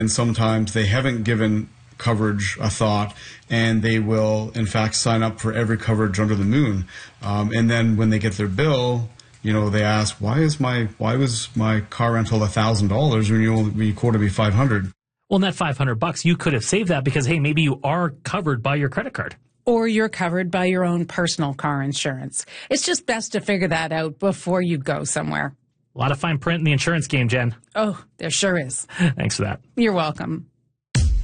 And sometimes they haven't given coverage a thought, and they will, in fact, sign up for every coverage under the moon. And then when they get their bill, they ask, why was my car rental $1,000 when you quoted me $500? Well, in that $500, you could have saved that because, hey, maybe you are covered by your credit card. Or you're covered by your own personal car insurance. It's just best to figure that out before you go somewhere. A lot of fine print in the insurance game, Jen. Oh, there sure is. Thanks for that. You're welcome.